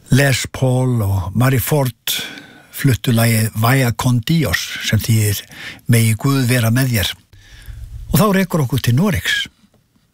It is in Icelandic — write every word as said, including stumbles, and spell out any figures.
Les Paul og Mary Ford fluttu lagið Vaya con Dios sem þýðir megi Guð vera með þér. Og þá rekur okkur til Noregs.